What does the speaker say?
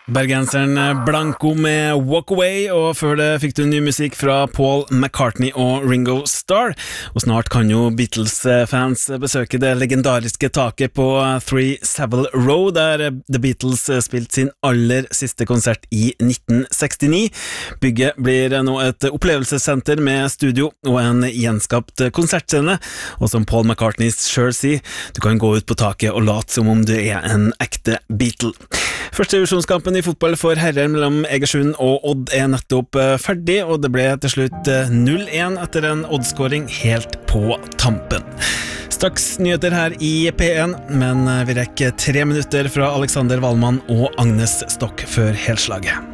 Bergenseren Blanco med Walk Away, og før det fikk du ny musikk fra Paul McCartney og Ringo Starr. Og snart kan jo Beatles-fans besøke det legendariske taket på 3 Savile Row, der The Beatles spilte sin aller siste konsert i 1969. Bygget blir nå et opplevelsessenter med studio og en gjenskapt konsertscene, og som Paul McCartney selv sier, du kan gå ut på taket og late som om du er en ekte Beatle. Første divisjonskampen i fotball for herrer mellom Egersund og Odd er nettopp ferdig, og det ble til slutt 0-1 etter en Odd-skåring helt på tampen. Straks nyheter her i P1, men vi rekker 3 minutter fra Alexander Wallmann og Agnes Stokk før helslaget.